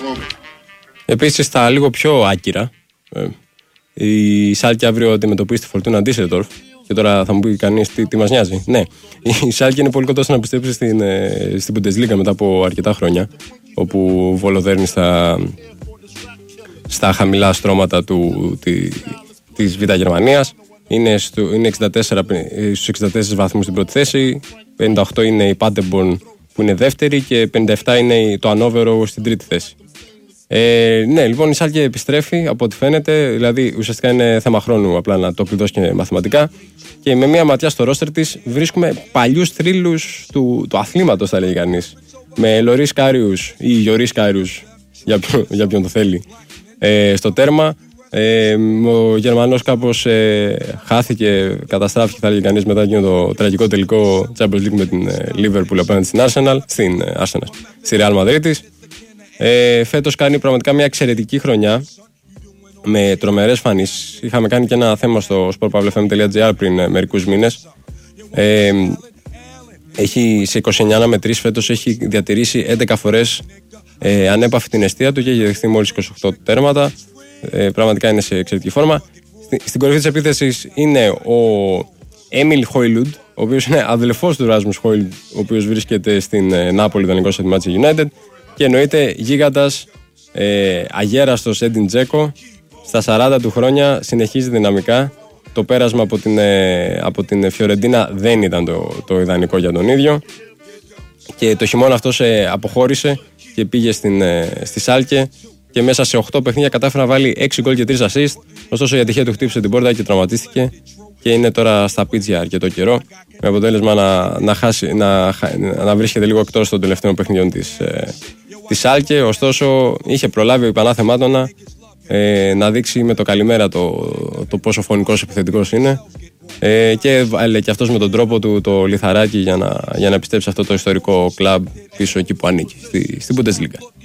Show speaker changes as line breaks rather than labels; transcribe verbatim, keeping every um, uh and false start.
Επίσης, τα λίγο πιο άκυρα, ε, η Σάλκε αύριο αντιμετωπίζει τη Φορτούνα Ντίσσελντορφ. Και τώρα θα μου πει κανείς τι, τι μας νοιάζει. Ναι, η Σάλκε είναι πολύ κοντά στο να επιστρέψει στην, ε, στην Bundesliga μετά από αρκετά χρόνια, όπου βολοδέρνει στα, στα χαμηλά στρώματα του, τη, της Β' Γερμανίας. Είναι, στο, είναι εξήντα τέσσερα, στους εξήντα τέσσερα βαθμούς στην πρώτη θέση, πενήντα οκτώ είναι η Paderborn που είναι δεύτερη και πενήντα επτά είναι το Ανόβερο στην τρίτη θέση. Ε, ναι, λοιπόν, η Σάλκε επιστρέφει από ό,τι φαίνεται, δηλαδή ουσιαστικά είναι θέμα χρόνου απλά να το κλειδώσει και μαθηματικά. Και με μία ματιά στο ρόστερ της βρίσκουμε παλιούς θρύλους του, του αθλήματος, θα λέγει κανείς. Με Λωρίς Κάριους ή Γιωρίς Κάριους, για, ποιο, για ποιον το θέλει, ε, στο τέρμα. Ε, ο Γερμανός κάπως ε, χάθηκε, καταστράφηκε, θα λέγει κανείς, μετά εκείνο το τραγικό τελικό Champions League με την ε, Liverpool απέναντι στην Arsenal, στην ε, Arsenal, στη Real Madrid. Ε, φέτος κάνει πραγματικά μια εξαιρετική χρονιά με τρομερές φανίσεις. Είχαμε κάνει και ένα θέμα στο sport pavle f m dot g r πριν ε, μερικούς μήνες. Ε, έχει σε είκοσι εννιά αναμετρήσεις φέτος, έχει διατηρήσει έντεκα φορές ε, ανέπαφη την εστία του και έχει δεχθεί μόλις είκοσι οκτώ τέρματα. Ε, πραγματικά είναι σε εξαιρετική φόρμα. Στη, στην κορυφή της επίθεσης είναι ο Έμιλ Χόιλουντ, ο οποίος είναι αδελφός του Ράσμους Χόιλουντ, ο οποίος βρίσκεται στην ε, Νάπολη, δανεικός από τη Manchester United. Και εννοείται γίγαντας, ε, αγέραστος Έντιν Τζέκο, στα σαράντα του χρόνια συνεχίζει δυναμικά. Το πέρασμα από την, ε, από την Φιωρεντίνα δεν ήταν το, το ιδανικό για τον ίδιο. Και το χειμώνα αυτός ε, αποχώρησε και πήγε στην, ε, στη Σάλκε και μέσα σε οκτώ παιχνίδια κατάφερε να βάλει έξι γκολ και τρία assist. Ωστόσο η ατυχία του χτύπησε την πόρτα και τραυματίστηκε και είναι τώρα στα πίτζια αρκετό καιρό, με αποτέλεσμα να, να, χάσει, να, να βρίσκεται λίγο εκτός των τελευταίων παιχνιδιών της, ε, της Σάλκε. Ωστόσο είχε προλάβει ο υπανάθεμάτωνα ε, να δείξει με το καλημέρα το, το πόσο φωνικός επιθετικός είναι, ε, και έβαλε και αυτός με τον τρόπο του το λιθαράκι για να, για να επιστρέψει αυτό το ιστορικό κλαμπ πίσω εκεί που ανήκει, στη, στην Bundesliga.